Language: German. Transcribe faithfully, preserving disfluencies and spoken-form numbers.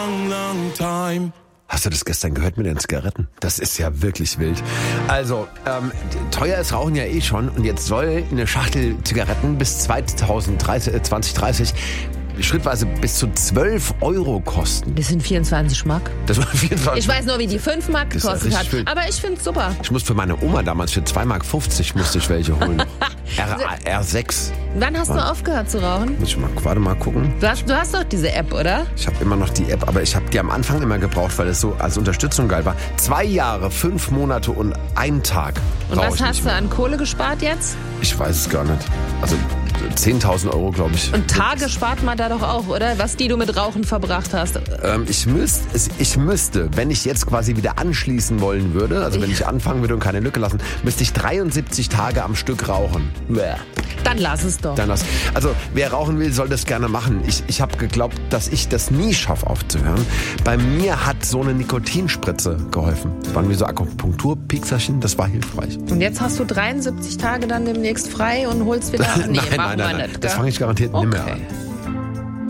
Hast du das gestern gehört mit den Zigaretten? Das ist ja wirklich wild. Also, ähm, teuer ist Rauchen ja eh schon. Und jetzt soll eine Schachtel Zigaretten bis zwanzig dreißig schrittweise bis zu zwölf Euro kosten. Das sind vierundzwanzig Mark. Das war vierundzwanzig. Ich weiß nur, wie die fünf Mark gekostet hat. Viel. Aber ich finde es super. Ich musste für meine Oma damals für zwei Mark fünfzig musste ich welche holen. R sechs. Wann hast du aufgehört zu rauchen? Muss ich mal, warte mal gucken. Du hast, du hast doch diese App, oder? Ich habe immer noch die App, aber ich habe die am Anfang immer gebraucht, weil es so als Unterstützung geil war. Zwei Jahre, fünf Monate und ein Tag. Und was hast du an Kohle gespart jetzt? Ich weiß es gar nicht. Also zehntausend Euro, glaube ich. Und Tage spart man da doch auch, oder? Was die du mit Rauchen verbracht hast. Ähm, ich, müsst, ich müsste, wenn ich jetzt quasi wieder anschließen wollen würde, also wenn ich anfangen würde und keine Lücke lassen, müsste ich dreiundsiebzig Tage am Stück rauchen. Bäh. Dann lass es doch. Dann lass. Also wer rauchen will, soll das gerne machen. Ich, ich habe geglaubt, dass ich das nie schaffe aufzuhören. Bei mir hat so eine Nikotinspritze geholfen. Das waren wie so Akupunkturpiekserchen, das war hilfreich. Und jetzt hast du dreiundsiebzig Tage dann demnächst frei und holst wieder... Nee, nein, nein, nein, nein. Nicht, das fange ich garantiert okay. nicht mehr an.